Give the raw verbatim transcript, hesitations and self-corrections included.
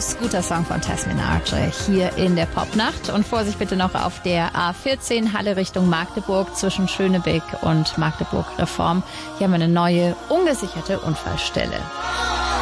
House, guter Song von Tess Menard hier in der Popnacht. Und Vorsicht bitte noch auf der A vierzehn Halle Richtung Magdeburg zwischen Schönebeck und Magdeburg Reform. Hier haben wir eine neue, ungesicherte Unfallstelle.